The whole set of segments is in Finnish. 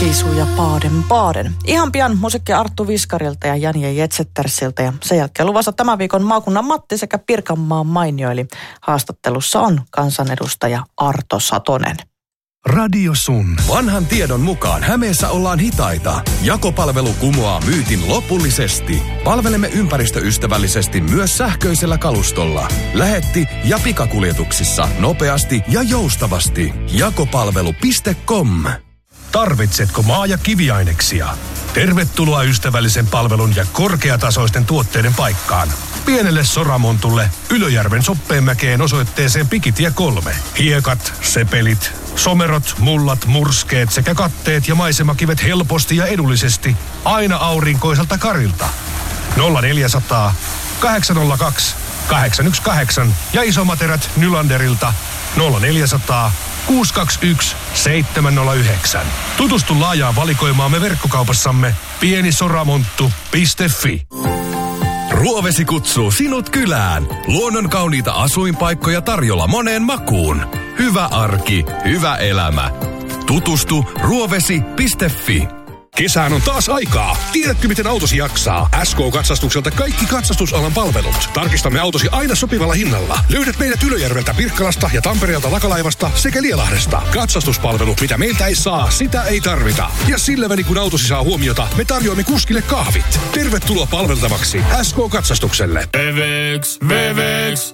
Sisu ja Baden. Ihan pian musiikki Arttu Viskarilta ja Janie Jetsettersiltä ja sen jälkeen luvassa tämän viikon maakunnan Matti sekä Pirkanmaan Mainio, eli haastattelussa on kansanedustaja Arto Satonen. Radio Sun. Vanhan tiedon mukaan Hämeessä ollaan hitaita. Jakopalvelu kumoaa myytin lopullisesti. Palvelemme ympäristöystävällisesti myös sähköisellä kalustolla. Lähetti- ja pikakuljetuksissa nopeasti ja joustavasti. Jakopalvelu.com. Tarvitsetko maa- ja kiviaineksia? Tervetuloa ystävällisen palvelun ja korkeatasoisten tuotteiden paikkaan. Pienelle Soramontulle Ylöjärven Soppeenmäkeen osoitteeseen Pikitie 3. Hiekat, sepelit, somerot, mullat, murskeet sekä katteet ja maisemakivet helposti ja edullisesti aina aurinkoiselta Karilta. 0400 802 818 ja isomaterät Nylanderilta 0400 621 709. Tutustu laajaan valikoimaamme verkkokaupassamme pienisoramonttu.fi. Ruovesi kutsuu sinut kylään. Luonnon kauniita asuinpaikkoja tarjolla moneen makuun. Hyvä arki, hyvä elämä. Tutustu ruovesi.fi. Kesään on taas aikaa. Tiedätkö, miten autosi jaksaa? SK-katsastukselta kaikki katsastusalan palvelut. Tarkistamme autosi aina sopivalla hinnalla. Löydät meidät Ylöjärveltä, Pirkkalasta ja Tampereelta Lakalaivasta sekä Lielahdesta. Katsastuspalvelut, mitä meiltä ei saa, sitä ei tarvita. Ja sillä välin, kun autosi saa huomiota, me tarjoamme kuskille kahvit. Tervetuloa palveltavaksi SK-katsastukselle. Vevex.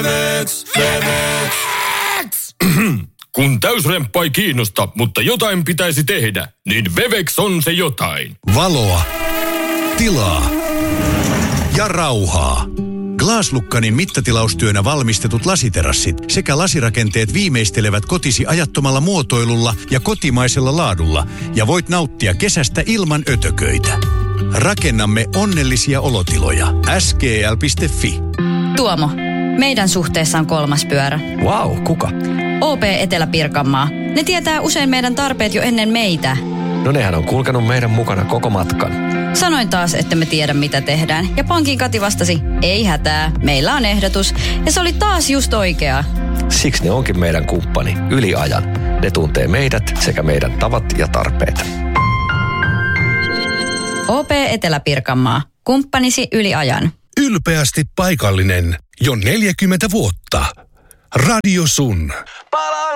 Kun täysremppa ei kiinnosta, mutta jotain pitäisi tehdä, niin Vevex on se jotain. Valoa, tilaa ja rauhaa. Glaslukkanin mittatilaustyönä valmistetut lasiterassit sekä lasirakenteet viimeistelevät kotisi ajattomalla muotoilulla ja kotimaisella laadulla ja voit nauttia kesästä ilman ötököitä. Rakennamme onnellisia olotiloja. skl.fi. Tuomo, meidän suhteessa on kolmas pyörä. Vau, kuka? OP Etelä-Pirkanmaa. Ne tietää usein meidän tarpeet jo ennen meitä. No nehän on kulkenut meidän mukana koko matkan. Sanoin taas, että me tiedä mitä tehdään. Ja pankin Kati vastasi, ei hätää, meillä on ehdotus. Ja se oli taas just oikea. Siksi ne onkin meidän kumppani yli ajan. Ne tuntee meidät sekä meidän tavat ja tarpeet. OP Etelä-Pirkanmaa. Kumppanisi yli ajan. Ylpeästi paikallinen. Jo 40 vuotta. Radio Sun.